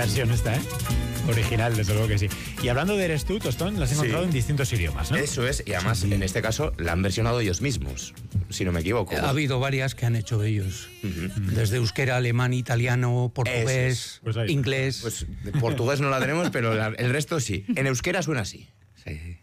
versión esta, ¿eh? Original, desde luego que sí. Y hablando de Eres tú, Tostón, la has encontrado en distintos idiomas, ¿no? Eso es, y además en este caso la han versionado ellos mismos, si no me equivoco. Ha habido varias que han hecho ellos. Desde euskera, alemán, italiano, portugués, Pues ahí. inglés. Pues de portugués no la tenemos, pero el resto sí. En euskera suena así. Sí.